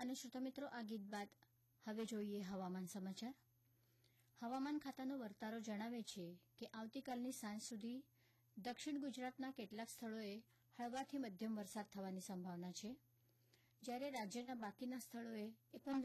અને શ્રોતા મિત્રો, આ ગીત બાદ હવે જોઈએ હવામાન સમાચાર. હવામાન ખાતાનો વર્તારો જણાવે છે કે આવતીકાલની સાંજ સુધી દક્ષિણ ગુજરાતના કેટલાક સ્થળોએ હળવાથી મધ્યમ વરસાદ થવાની સંભાવના છે, જ્યારે રાજ્યના બાકીના સ્થળોએ 15